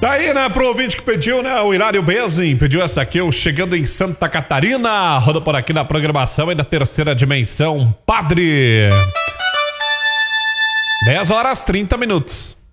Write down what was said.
Daí, né, pro ouvinte que pediu, né, o Hilário Bezin pediu essa aqui, o Chegando em Santa Catarina, roda por aqui na programação e da Terceira Dimensão, Padre. 10 horas 30 minutos.